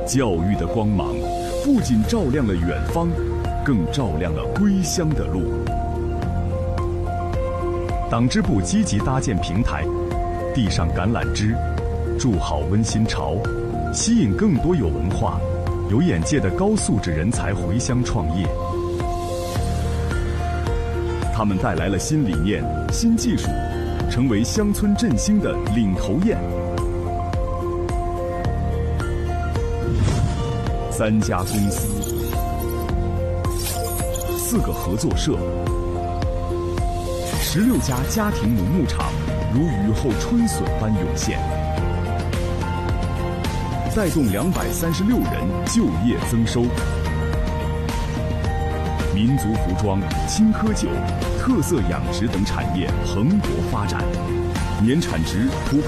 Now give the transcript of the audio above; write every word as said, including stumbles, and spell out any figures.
教育的光芒不仅照亮了远方，更照亮了归乡的路。党支部积极搭建平台，递上橄榄枝，筑好温馨巢，吸引更多有文化、有眼界的高素质人才回乡创业。他们带来了新理念、新技术，成为乡村振兴的领头雁。三家公司，四个合作社，十六家家庭农牧场如雨后春笋般涌现，带动两百三十六人就业增收。民族服装、青稞酒、特色养殖等产业蓬勃发展，年产值突破